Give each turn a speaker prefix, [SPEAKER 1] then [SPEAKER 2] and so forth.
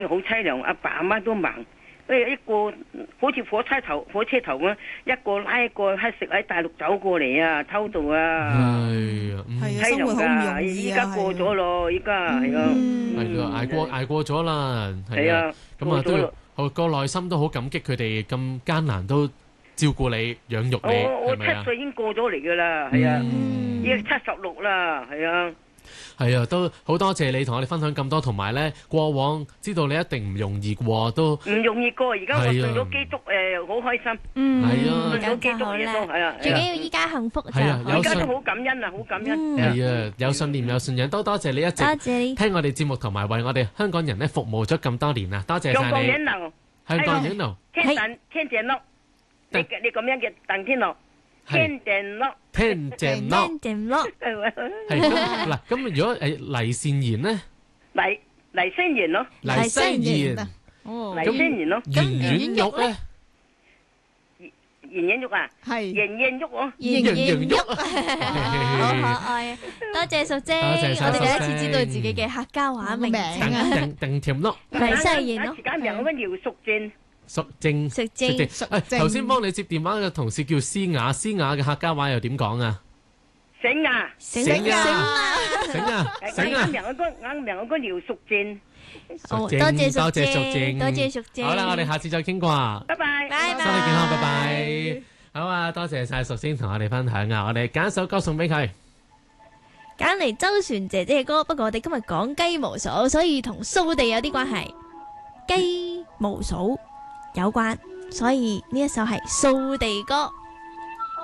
[SPEAKER 1] 好凄涼，阿爸阿媽都盲。一個好似火車頭咁，一個拉一個喺食喺大陸走過嚟啊，偷渡啊，
[SPEAKER 2] 係啊，生活好唔容易啊！
[SPEAKER 1] 依家過咗咯，依家係啊，
[SPEAKER 3] 係啊，捱過咗啦，係啊，咁啊都要個內心都好感激佢哋咁艱難都照顧你養育你，
[SPEAKER 1] 我7歲已經過咗嚟噶啦，係啊，依家76啦，係啊。
[SPEAKER 3] 係啊，都好多謝你同我哋分享咁多，同埋咧過往知道你一定唔容易過，都
[SPEAKER 1] 唔容易過。而家我信咗基督，好開心。
[SPEAKER 3] 係啊，
[SPEAKER 1] 信咗基督嘢都係啊，
[SPEAKER 4] 最緊要依家幸福就
[SPEAKER 3] 係啊，
[SPEAKER 1] 而家都好感恩啊，好感恩。
[SPEAKER 3] 係啊，有信念有信仰，多謝你一直聽我哋節目，同埋為我哋香港人咧服務咗咁多年啊，多謝晒你。香港人咯，
[SPEAKER 1] 聽正咯，你咁樣嘅鄧天樂。聽正咯，
[SPEAKER 3] 聽正咯，係咁嗱。咁如果黎善賢咧，
[SPEAKER 1] 黎星賢咯，
[SPEAKER 3] 黎星賢，
[SPEAKER 1] 黎星賢咯。
[SPEAKER 3] 圓圓玉咧，
[SPEAKER 1] 圓圓玉啊，係圓圓玉哦，
[SPEAKER 4] 圓圓玉，好可愛啊！多謝淑姐，我哋第一次知道自己嘅客家話名啊，
[SPEAKER 3] 鄧甜咯，
[SPEAKER 4] 黎星賢咯，
[SPEAKER 1] 時間名我乜姚淑貞。
[SPEAKER 3] 淑正，頭先幫你接電話嘅同事叫思雅，思雅嘅客家話又點講啊？
[SPEAKER 1] 醒啊，
[SPEAKER 3] 醒啊，醒啊，醒啊！
[SPEAKER 1] 啱名我個姚淑正。
[SPEAKER 4] 多謝淑正，多謝淑正。
[SPEAKER 3] 好啦，我哋下次再傾過。
[SPEAKER 1] 拜拜，
[SPEAKER 4] 拜拜，
[SPEAKER 3] 身體健康，拜拜。好啊，多謝晒淑先同我哋分享啊！我哋揀一首歌送俾佢，
[SPEAKER 4] 揀嚟周璇姐姐嘅歌。不過我哋今日講雞毛掃，所以同掃地有啲關係。雞毛掃有關，所以呢一首係掃地歌。